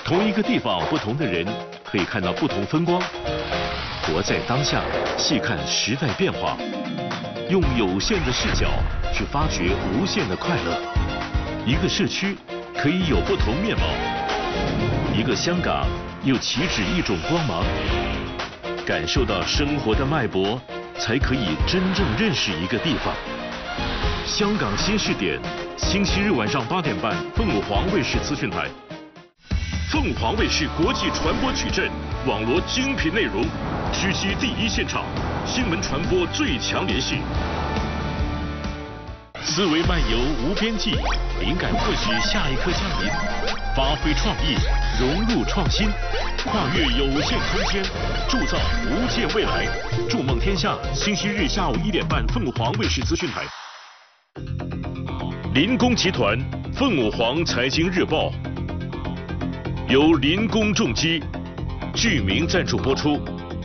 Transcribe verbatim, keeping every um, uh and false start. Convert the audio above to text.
同一个地方，不同的人可以看到不同风光。活在当下，细看时代变化，用有限的视角去发掘无限的快乐。一个社区可以有不同面貌，一个香港又岂止一种光芒？感受到生活的脉搏，才可以真正认识一个地方。香港新视点，星期日晚上八点半，凤凰卫视资讯台。凤凰卫视国际传播矩阵，网罗精品内容，直击第一现场，新闻传播最强联系。思维漫游无边际，灵感或许下一刻降临。发挥创意，融入创新，跨越有限空间，铸造无界未来。筑梦天下，星期日下午一点半，凤凰卫视资讯台。林工集团凤凰财经日报由林工重机具名赞助播出。